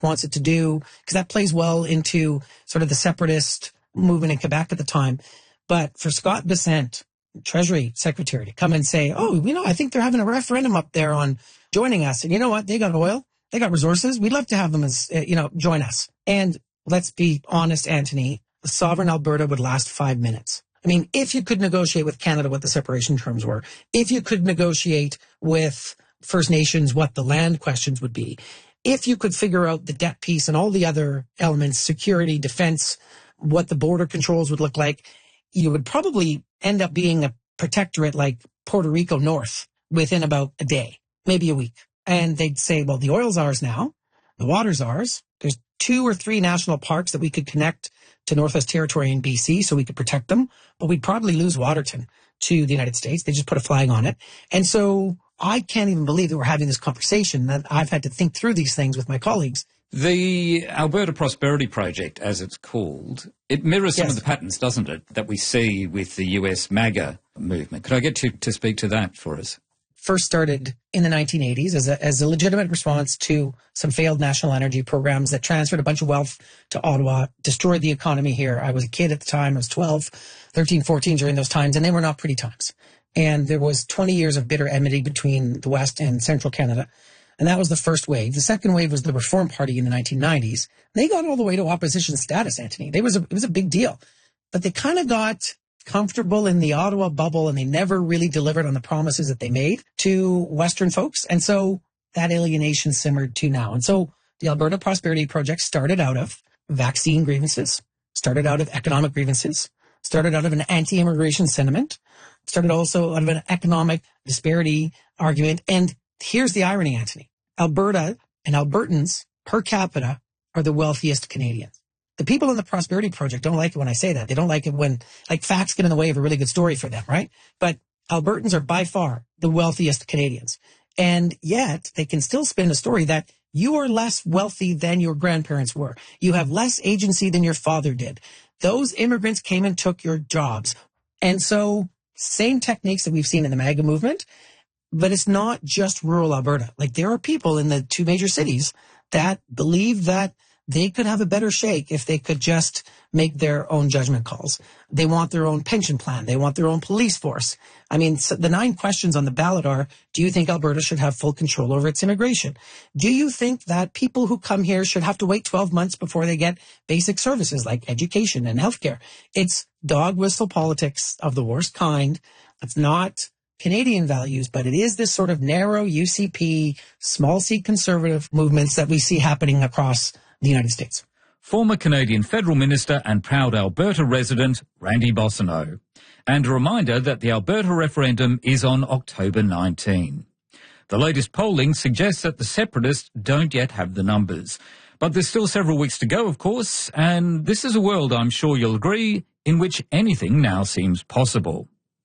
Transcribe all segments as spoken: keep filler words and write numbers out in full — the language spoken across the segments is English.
wants it to do, because that plays well into sort of the separatist movement in Quebec at the time. But for Scott Bessent, Treasury Secretary, to come and say, oh, you know, I think they're having a referendum up there on joining us. And you know what? They got oil. They got resources. We'd love to have them as, you know, join us. And let's be honest, Anthony, the sovereign Alberta would last five minutes. I mean, if you could negotiate with Canada what the separation terms were, if you could negotiate with First Nations what the land questions would be, if you could figure out the debt piece and all the other elements, security, defense, what the border controls would look like, you would probably end up being a protectorate like Puerto Rico North within about a day, maybe a week. And they'd say, well, the oil's ours now. The water's ours. There's two or three national parks that we could connect to Northwest Territory in B C so we could protect them. But we'd probably lose Waterton to the United States. They just put a flag on it. And so I can't even believe that we're having this conversation, that I've had to think through these things with my colleagues. The Alberta Prosperity Project, as it's called, it mirrors some Yes. of the patterns, doesn't it, that we see with the U S MAGA movement. Could I get you to speak to that for us? First started in the nineteen eighties as a, as a legitimate response to some failed national energy programs that transferred a bunch of wealth to Ottawa, destroyed the economy here. I was a kid at the time. I was twelve, thirteen, fourteen during those times, and they were not pretty times. And there was twenty years of bitter enmity between the West and Central Canada. And that was the first wave. The second wave was the Reform Party in the nineteen nineties. They got all the way to opposition status, Anthony. They was a, it was a big deal. But they kind of got comfortable in the Ottawa bubble, and they never really delivered on the promises that they made to Western folks. And so that alienation simmered to now. And so the Alberta Prosperity Project started out of vaccine grievances, started out of economic grievances, started out of an anti-immigration sentiment, started also out of an economic disparity argument. And here's the irony, Anthony. Alberta and Albertans per capita are the wealthiest Canadians. The people in the Prosperity Project don't like it when I say that. They don't like it when, like, facts get in the way of a really good story for them, right? But Albertans are by far the wealthiest Canadians. And yet they can still spin a story that you are less wealthy than your grandparents were. You have less agency than your father did. Those immigrants came and took your jobs. And so same techniques that we've seen in the MAGA movement, but it's not just rural Alberta. Like, there are people in the two major cities that believe that they could have a better shake if they could just make their own judgment calls. They want their own pension plan. They want their own police force. I mean, so the nine questions on the ballot are, do you think Alberta should have full control over its immigration? Do you think that people who come here should have to wait twelve months before they get basic services like education and healthcare? It's dog whistle politics of the worst kind. It's not Canadian values, but it is this sort of narrow U C P, small C conservative movements that we see happening across the United States. Former Canadian federal minister and proud Alberta resident, Randy Boissonnault. And a reminder that the Alberta referendum is on October nineteenth. The latest polling suggests that the separatists don't yet have the numbers. But there's still several weeks to go, of course, and this is a world, I'm sure you'll agree, in which anything now seems possible.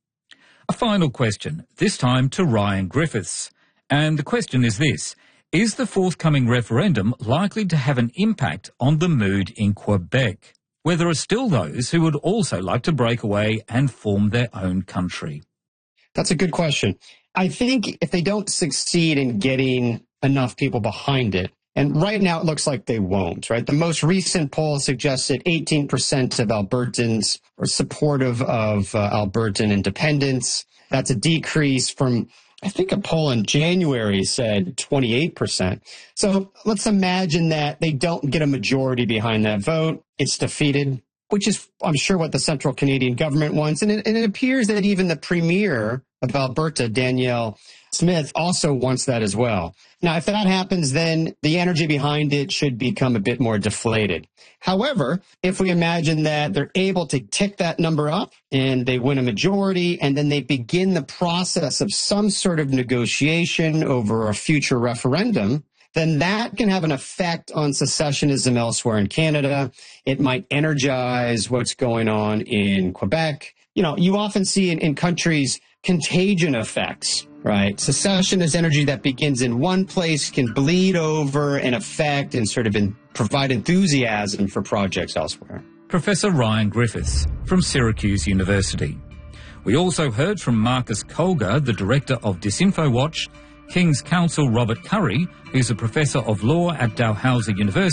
A final question, this time to Ryan Griffiths. And the question is this: is the forthcoming referendum likely to have an impact on the mood in Quebec, where there are still those who would also like to break away and form their own country? That's a good question. I think if they don't succeed in getting enough people behind it, and right now it looks like they won't, right? The most recent poll suggested eighteen percent of Albertans are supportive of uh, Albertan independence. That's a decrease from, I think a poll in January said twenty-eight percent. So let's imagine that they don't get a majority behind that vote. It's defeated, which is, I'm sure, what the central Canadian government wants. And it, and it appears that even the premier of Alberta, Danielle Smith, also wants that as well. Now, if that happens, then the energy behind it should become a bit more deflated. However, if we imagine that they're able to tick that number up and they win a majority, and then they begin the process of some sort of negotiation over a future referendum, then that can have an effect on secessionism elsewhere in Canada. It might energize what's going on in Quebec. You know, you often see in, in countries contagion effects, right? Secession is energy that begins in one place, can bleed over and affect and sort of in, provide enthusiasm for projects elsewhere. Professor Ryan Griffiths from Syracuse University. We also heard from Marcus Kolga, the director of Disinfo Watch, King's Counsel Robert Curry, who's a professor of law at Dalhousie University,